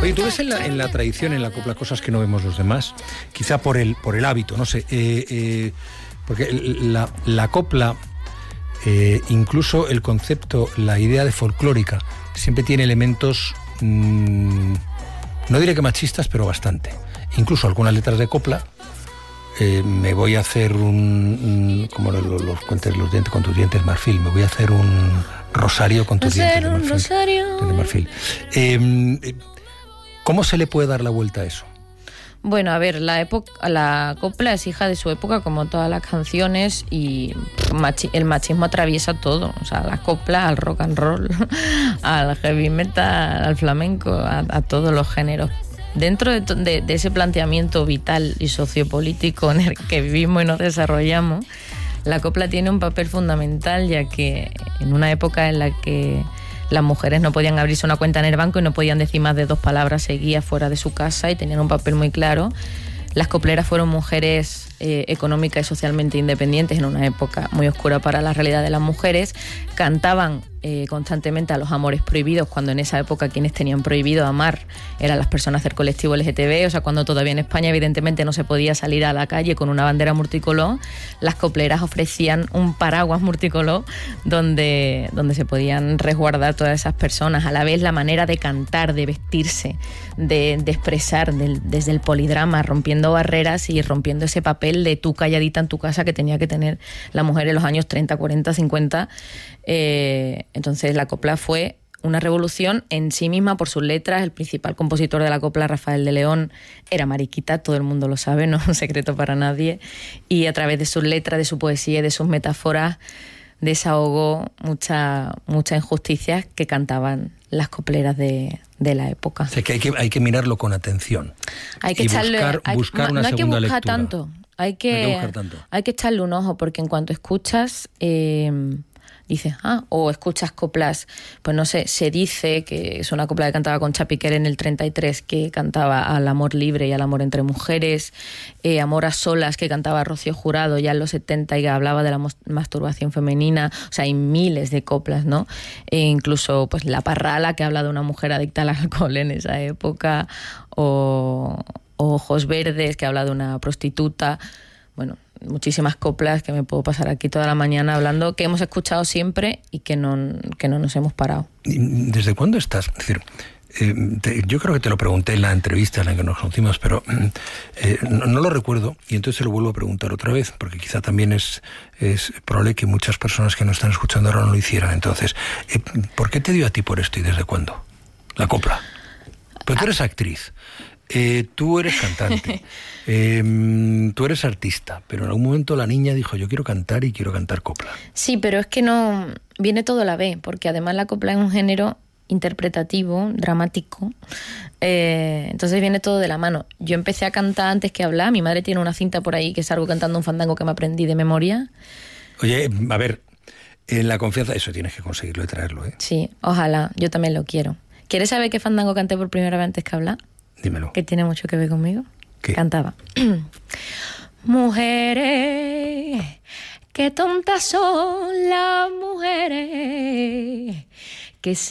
Oye, tú ves en la tradición, en la copla, cosas que no vemos los demás, quizá por el hábito, no sé, porque la copla, incluso el concepto, la idea de folclórica, siempre tiene elementos, no diré que machistas, pero bastante. Incluso algunas letras de copla, me voy a hacer como los cuentes los dientes con tus dientes marfil, me voy a hacer un rosario con tus dientes de marfil. Rosario. De marfil. ¿Cómo se le puede dar la vuelta a eso? Bueno, a ver, la copla es hija de su época, como todas las canciones, y el machismo atraviesa todo. O sea, la copla, al rock and roll, al heavy metal, al flamenco, a todos los géneros. Dentro de ese planteamiento vital y sociopolítico en el que vivimos y nos desarrollamos, la copla tiene un papel fundamental, ya que en una época en la que las mujeres no podían abrirse una cuenta en el banco y no podían decir más de 2 palabras seguidas fuera de su casa y tenían un papel muy claro, las copleras fueron mujeres económica y socialmente independientes en una época muy oscura para la realidad de las mujeres. Cantaban constantemente a los amores prohibidos, cuando en esa época quienes tenían prohibido amar eran las personas del colectivo LGTB, o sea, cuando todavía en España evidentemente no se podía salir a la calle con una bandera multicolor, las copleras ofrecían un paraguas multicolor donde se podían resguardar todas esas personas. A la vez, la manera de cantar, de vestirse, de expresar desde el polidrama, rompiendo barreras y rompiendo ese papel de tú calladita en tu casa que tenía que tener la mujer en los años 30, 40, 50. Entonces la copla fue una revolución en sí misma por sus letras. El principal compositor de la copla, Rafael de León, era mariquita, todo el mundo lo sabe, no es un secreto para nadie, y a través de sus letras, de su poesía y de sus metáforas desahogó muchas injusticias que cantaban las copleras de la época. O sea, que hay que mirarlo con atención. Hay que buscar una segunda lectura. Hay que echarle un ojo, porque en cuanto escuchas, dices, o escuchas coplas, pues no sé, se dice que es una copla que cantaba Concha Piquer en el 33, que cantaba al amor libre y al amor entre mujeres, Amor a solas, que cantaba Rocío Jurado ya en los 70 y que hablaba de la masturbación femenina. O sea, hay miles de coplas, ¿no? Incluso pues La Parrala, que habla de una mujer adicta al alcohol en esa época, o Ojos Verdes, que habla de una prostituta. Bueno, muchísimas coplas que me puedo pasar aquí toda la mañana hablando, que hemos escuchado siempre y que no nos hemos parado. ¿Desde cuándo estás? Es decir, yo creo que te lo pregunté en la entrevista en la que nos conocimos, pero no lo recuerdo, y entonces se lo vuelvo a preguntar otra vez, porque quizá también es probable que muchas personas que nos están escuchando ahora no lo hicieran. Entonces, ¿por qué te dio a ti por esto y desde cuándo? La copla. Pero tú eres actriz. Tú eres cantante, tú eres artista, pero en algún momento la niña dijo, yo quiero cantar y quiero cantar copla. Sí, pero es que no viene todo a la vez, porque además la copla es un género interpretativo, dramático, entonces viene todo de la mano. Yo empecé a cantar antes que hablar. Mi madre tiene una cinta por ahí que salgo cantando un fandango que me aprendí de memoria. Oye, a ver, en la confianza, eso tienes que conseguirlo y traerlo, ¿eh? Sí, ojalá, yo también lo quiero. ¿Quieres saber qué fandango canté por primera vez antes que hablar? Dímelo. Que tiene mucho que ver conmigo. ¿Qué? Cantaba. Mujeres, qué tontas son las mujeres que se